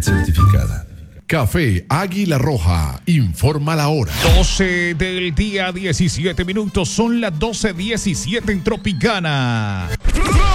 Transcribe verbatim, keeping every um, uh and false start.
certificada. Café Águila Roja, informa la hora. doce del día, diecisiete minutos, son las doce diecisiete en Tropicana.